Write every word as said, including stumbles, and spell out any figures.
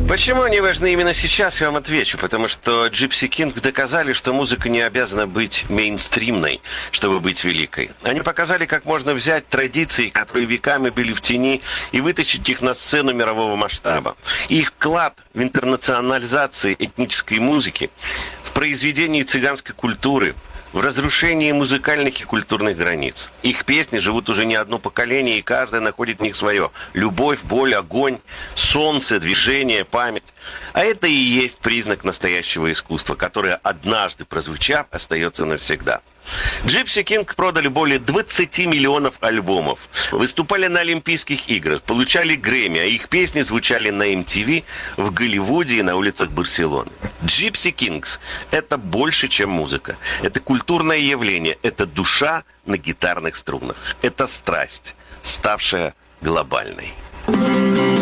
Почему они важны именно сейчас, я вам отвечу. Потому что Gypsy Kings доказали, что музыка не обязана быть мейнстримной, чтобы быть великой. Они показали, как можно взять традиции, которые веками были в тени, и вытащить их на сцену мирового масштаба. Их вклад в интернационализацию этнической музыки, в произведении цыганской культуры, в разрушении музыкальных и культурных границ. Их песни живут уже не одно поколение, и каждая находит в них свое. Любовь, боль, огонь, солнце, движение, память. А это и есть признак настоящего искусства, которое, однажды прозвучав, остается навсегда. Gypsy Kings продали более двадцати миллионов альбомов, выступали на Олимпийских играх, получали Грэмми, а их песни звучали на эм ти ви, в Голливуде и на улицах Барселоны. Gypsy Kings – это больше, чем музыка. Это культурное явление, это душа на гитарных струнах. Это страсть, ставшая глобальной.